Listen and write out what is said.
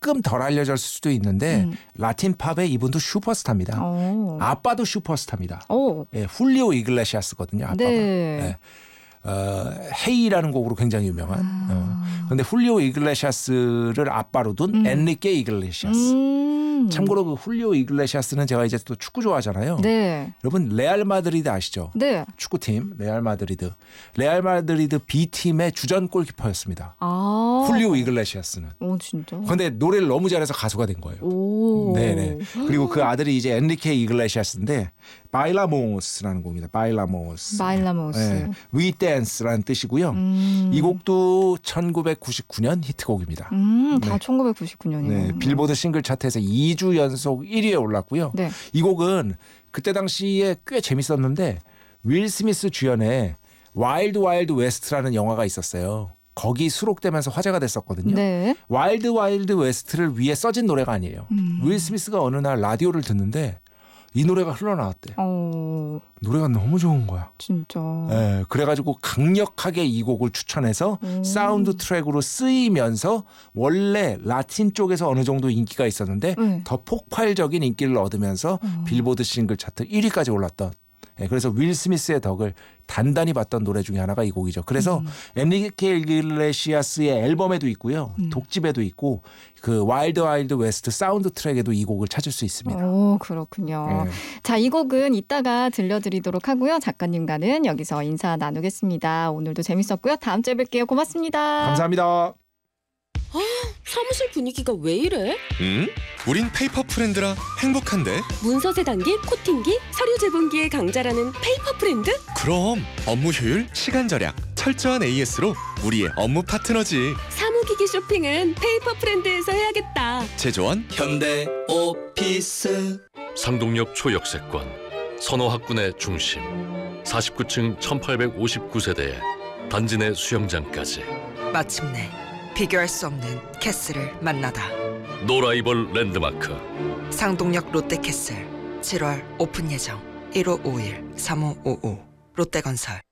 조금 덜 알려졌을 수도 있는데 라틴 팝의 이분도 슈퍼스타입니다. 아빠도 슈퍼스타입니다. 예, 훌리오 이글레시아스거든요. 아빠가. 네. 헤이라는 곡으로 굉장히 유명한. 근데 훌리오 이글레시아스를 아빠로 둔 엔리케 이글레시아스. 참고로 그 훌리오 이글레시아스는 제가 이제 또 축구 좋아하잖아요. 네. 여러분 레알 마드리드 아시죠? 네. 축구팀 레알 마드리드. 레알 마드리드 B팀의 주전 골키퍼였습니다. 훌리오 이글레시아스는. 오, 진짜. 근데 노래를 너무 잘해서 가수가 된 거예요. 오. 네네. 그리고 그 아들이 이제 엔리케 이글레시아스인데 바일라모스라는 곡입니다. 바일라모스. 바일라모스. 네. We Dance라는 뜻이고요. 이 곡도 1999년 히트곡입니다. 다 1999년이네요. 네, 빌보드 싱글 차트에서 2주 연속 1위에 올랐고요. 네. 이 곡은 그때 당시에 꽤 재밌었는데 윌 스미스 주연의 와일드 와일드 웨스트라는 영화가 있었어요. 거기 수록되면서 화제가 됐었거든요. 네. 와일드 와일드 웨스트를 위해 써진 노래가 아니에요. 윌 스미스가 어느 날 라디오를 듣는데 이 노래가 흘러나왔대. 노래가 너무 좋은 거야. 진짜. 네, 그래가지고 강력하게 이 곡을 추천해서 사운드 트랙으로 쓰이면서 원래 라틴 쪽에서 어느 정도 인기가 있었는데 더 폭발적인 인기를 얻으면서 빌보드 싱글 차트 1위까지 올랐던. 네, 그래서 윌 스미스의 덕을 단단히 봤던 노래 중에 하나가 이 곡이죠. 그래서 엔리케 이글레시아스의 앨범에도 있고요. 독집에도 있고 그 와일드 와일드 웨스트 사운드 트랙에도 이 곡을 찾을 수 있습니다. 오, 그렇군요. 네. 자, 이 곡은 이따가 들려드리도록 하고요. 작가님과는 여기서 인사 나누겠습니다. 오늘도 재밌었고요. 다음 주에 뵐게요. 고맙습니다. 감사합니다. 사무실 분위기가 왜 이래? 우린 페이퍼 프렌드라 행복한데. 문서 세단기, 코팅기, 서류 제본기의 강자라는 페이퍼 프렌드? 그럼 업무 효율, 시간 절약, 철저한 AS로 우리의 업무 파트너지. 사무기기 쇼핑은 페이퍼 프렌드에서 해야겠다. 제조원 현대 오피스. 상동역 초역세권, 선호학군의 중심, 49층 1859세대에 단지 내 수영장까지. 마침내 비교할 수 없는 캐슬을 만나다. 노라이벌 랜드마크. 상동역 롯데캐슬 7월 오픈 예정. 1551-3555 롯데건설.